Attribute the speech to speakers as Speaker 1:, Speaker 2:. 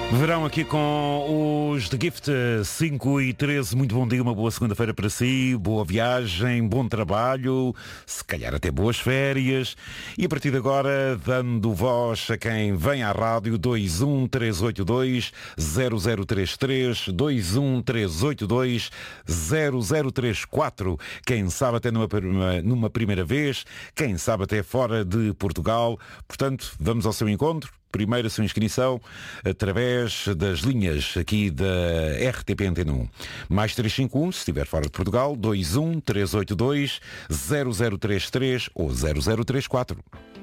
Speaker 1: Verão aqui com os The Gift 5 e 13. Muito bom dia, uma boa segunda-feira para si, boa viagem, bom trabalho, se calhar até boas férias. E a partir de agora, dando voz a quem vem à rádio, 21382-0033, 21382-0034. Quem sabe até numa primeira vez, quem sabe até fora de Portugal. Portanto, vamos ao seu encontro. Primeiro a sua inscrição através das linhas aqui da RTP Antena 1. Mais 351, se estiver fora de Portugal, 21382-0033 ou 0034.